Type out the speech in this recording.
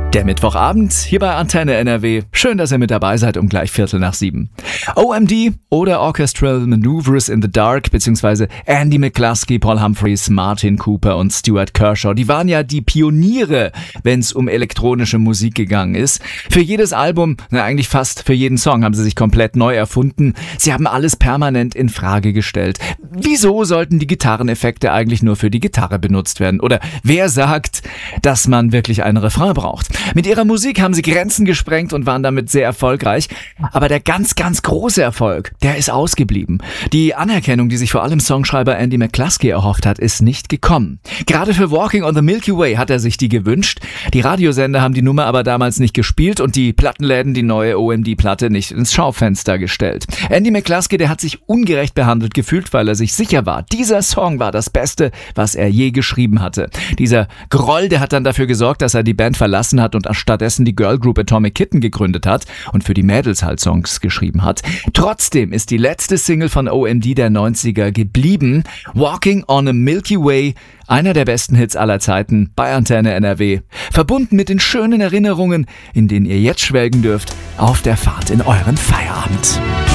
Der Mittwochabend hier bei Antenne NRW. Schön, dass ihr mit dabei seid um gleich 6:15. OMD oder Orchestral Maneuvers in the Dark beziehungsweise Andy McCluskey, Paul Humphreys, Martin Cooper und Stuart Kershaw. Die waren ja die Pioniere, wenn es um elektronische Musik gegangen ist. Für jedes Album, eigentlich fast für jeden Song haben sie sich komplett neu erfunden. Sie haben alles permanent in Frage gestellt. Wieso sollten die Gitarreneffekte eigentlich nur für die Gitarre benutzt werden? Oder wer sagt, dass man wirklich einen Refrain braucht? Mit ihrer Musik haben sie Grenzen gesprengt und waren damit sehr erfolgreich. Aber der ganz, ganz große Erfolg, der ist ausgeblieben. Die Anerkennung, die sich vor allem Songschreiber Andy McCluskey erhofft hat, ist nicht gekommen. Gerade für Walking on the Milky Way hat er sich die gewünscht. Die Radiosender haben die Nummer aber damals nicht gespielt und die Plattenläden die neue OMD-Platte nicht ins Schaufenster gestellt. Andy McCluskey, der hat sich ungerecht behandelt gefühlt, weil er sich sicher war, dieser Song war das Beste, was er je geschrieben hatte. Dieser Groll, der hat dann dafür gesorgt, dass er die Band verlassen hat und stattdessen die Girlgroup Atomic Kitten gegründet hat und für die Mädels halt Songs geschrieben hat. Trotzdem ist die letzte Single von OMD der 90er geblieben. Walking on a Milky Way, einer der besten Hits aller Zeiten bei Antenne NRW. Verbunden mit den schönen Erinnerungen, in denen ihr jetzt schwelgen dürft, auf der Fahrt in euren Feierabend.